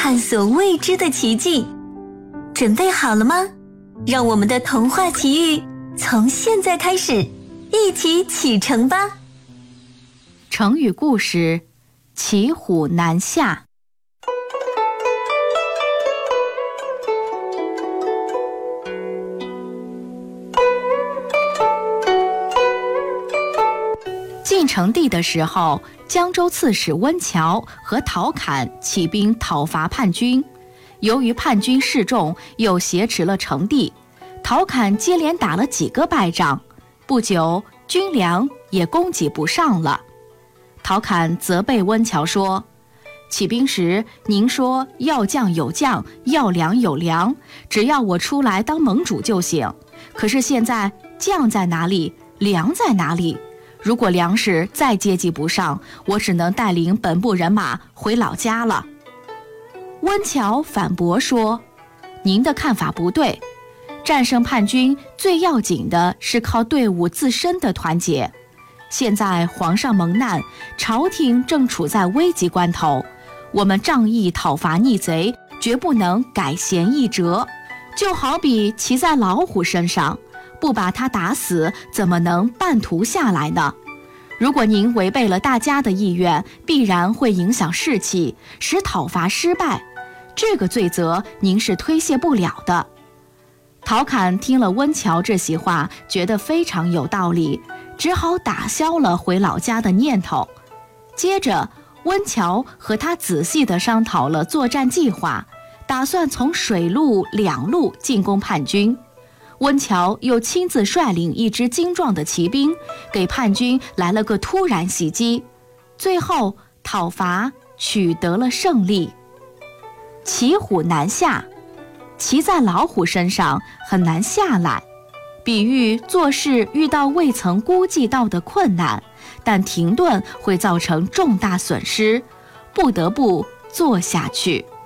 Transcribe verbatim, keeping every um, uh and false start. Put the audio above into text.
探索未知的奇迹。准备好了吗？让我们的童话奇遇从现在开始，一起启程吧。 成语故事：骑虎难下。晋成帝的时候，江州刺史温峤和陶侃起兵讨伐叛军，由于叛军示众，又挟持了成帝，陶侃接连打了几个败仗，不久军粮也供给不上了。陶侃责备温峤说：起兵时您说要将有将，要粮有粮，只要我出来当盟主就行，可是现在将在哪里，粮在哪里？如果粮食再接济不上，我只能带领本部人马回老家了。温峤反驳说：您的看法不对，战胜叛军最要紧的是靠队伍自身的团结。现在皇上蒙难，朝廷正处在危急关头，我们仗义讨伐逆贼，绝不能改弦易辙。就好比骑在老虎身上，不把他打死，怎么能半途下来呢？如果您违背了大家的意愿，必然会影响士气，使讨伐失败，这个罪责您是推卸不了的。陶侃听了温峤这席话，觉得非常有道理，只好打消了回老家的念头。接着温峤和他仔细地商讨了作战计划，打算从水陆两路进攻叛军。温峤又亲自率领一支精壮的骑兵，给叛军来了个突然袭击，最后讨伐取得了胜利。骑虎难下，骑在老虎身上很难下来，比喻做事遇到未曾估计到的困难，但停顿会造成重大损失，不得不做下去。